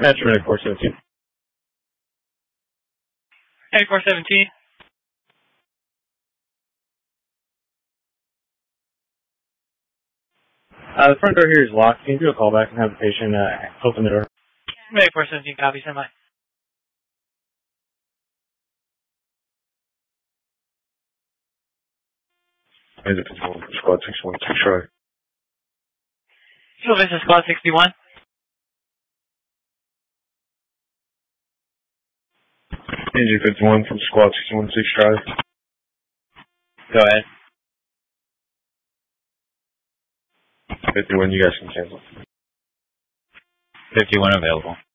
Metro Medic 417. Hey, 417. The front door here is locked. Can you do a call back and have the patient open the door? Hey, 417, copy, send by. Is it Squad 61, 6 Charlie? So this is Squad 61. NG 51 from Squad 61, 6 Charlie. Go ahead. 51, you guys can cancel. 51 available.